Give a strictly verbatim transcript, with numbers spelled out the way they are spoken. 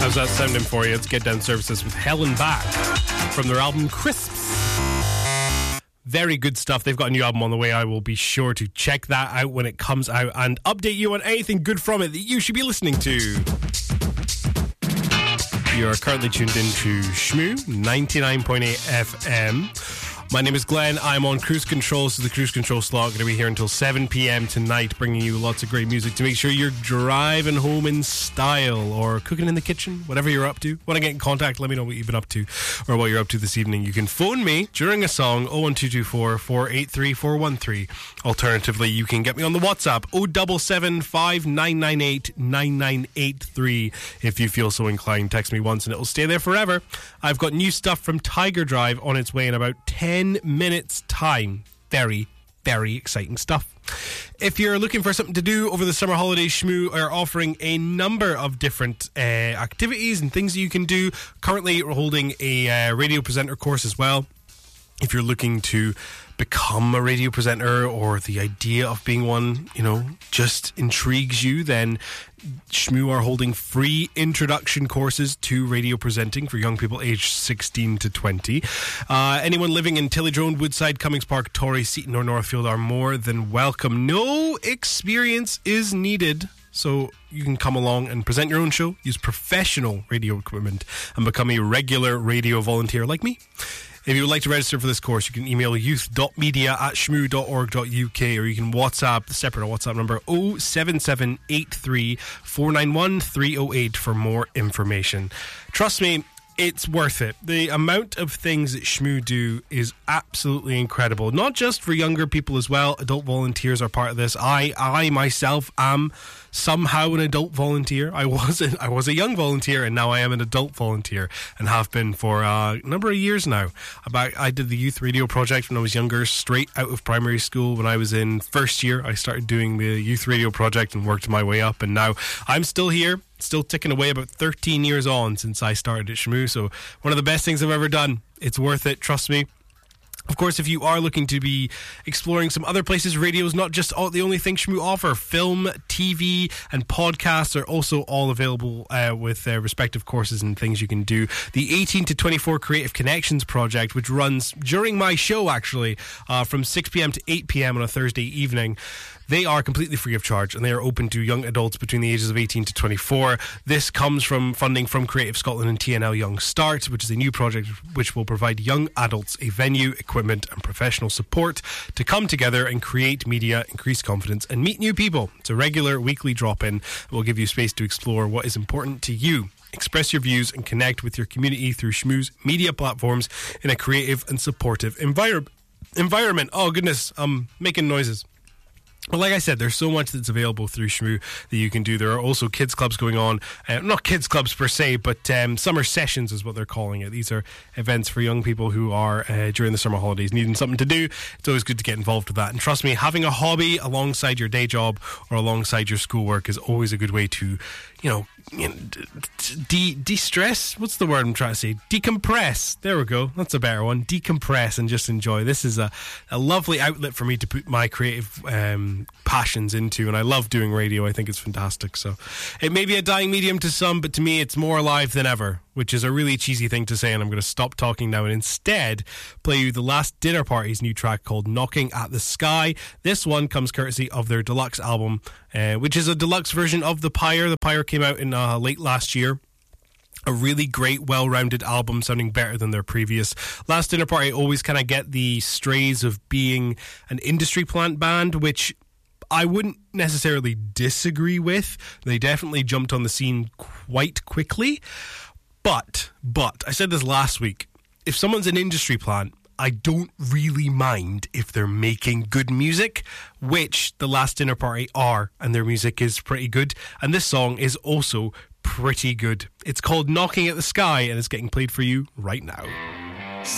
How's that sounding for you? Let's get down services with Hell and Back from their album Crisps. Very good stuff. They've got a new album on the way. I will be sure to check that out when it comes out and update you on anything good from it that you should be listening to. You're currently tuned into Shmoo ninety-nine point eight F M. My name is Glenn. I'm on Cruise Control, so the Cruise Control slot going to be here until seven p.m. tonight, bringing you lots of great music to make sure you're driving home in style or cooking in the kitchen, whatever you're up to. Want to get in contact, let me know what you've been up to or what you're up to this evening. You can phone me during a song, oh one two two four, four eight three, four one three. Alternatively, you can get me on the WhatsApp, oh seven seven, five nine nine eight, nine nine eight three. If you feel so inclined, text me once and it will stay there forever. I've got new stuff from Tiger Drive on its way in about ten minutes time. Very, very exciting stuff. If you're looking for something to do over the summer holidays, Shmoo are offering a number of different uh, activities and things that you can do. Currently, we're holding a uh, radio presenter course as well. If you're looking to become a radio presenter or the idea of being one, you know, just intrigues you, then Shmoo are holding free introduction courses to radio presenting for young people aged sixteen to twenty. Uh, anyone living in Tillydrone, Woodside, Cummings Park, Torrey, Seaton or Northfield are more than welcome. No experience is needed. So you can come along and present your own show, use professional radio equipment and become a regular radio volunteer like me. If you would like to register for this course, you can email youth.media at shmoo.org.uk or you can WhatsApp the separate WhatsApp number oh seven seven eight three, four nine one, three oh eight for more information. Trust me, it's worth it. The amount of things that Shmoo do is absolutely incredible. Not just for younger people as well. Adult volunteers are part of this. I, I myself am somehow an adult volunteer. I was a, I was a young volunteer and now I am an adult volunteer and have been for a number of years now. About I did the youth radio project when I was younger, straight out of primary school. When I was in first year, I started doing the youth radio project and worked my way up, and now I'm still here, still ticking away, about thirteen years on since I started at Shmoo. So one of the best things I've ever done. It's worth it, trust me. Of course, if you are looking to be exploring some other places, radio is not just all, the only thing Shmoo offer. Film, T V and podcasts are also all available uh, with their respective courses and things you can do. The eighteen to twenty-four Creative Connections project, which runs during my show actually, uh, from six p.m. to eight p.m. on a Thursday evening. They are completely free of charge and they are open to young adults between the ages of eighteen to twenty-four. This comes from funding from Creative Scotland and T N L Young Start, which is a new project which will provide young adults a venue, equipment and professional support to come together and create media, increase confidence and meet new people. It's a regular weekly drop-in that will give you space to explore what is important to you. Express your views and connect with your community through Shmoo's media platforms in a creative and supportive envir- environment. Oh goodness, I'm making noises. But like I said, there's so much that's available through Shmoo that you can do. There are also kids clubs going on. Uh, not kids clubs per se, but um, summer sessions is what they're calling it. These are events for young people who are, uh, during the summer holidays, needing something to do. It's always good to get involved with that. And trust me, having a hobby alongside your day job or alongside your schoolwork is always a good way to, you know, de- de-stress. What's the word I'm trying to say? Decompress. There we go. That's a better one. Decompress and just enjoy. This is a, a lovely outlet for me to put my creative um, passions into, and I love doing radio. I think it's fantastic. So it may be a dying medium to some, but to me it's more alive than ever, which is a really cheesy thing to say, and I'm going to stop talking now and instead play you The Last Dinner Party's new track called Knocking at the Sky. This one comes courtesy of their deluxe album, uh, which is a deluxe version of The Pyre. The Pyre came out in uh, late last year. A really great, well-rounded album, sounding better than their previous. Last Dinner Party always kind of get the strays of being an industry plant band, which I wouldn't necessarily disagree with. They definitely jumped on the scene quite quickly. But, but, I said this last week, if someone's an industry plant, I don't really mind if they're making good music, which The Last Dinner Party are, and their music is pretty good. And this song is also pretty good. It's called Knocking at the Sky, and it's getting played for you right now.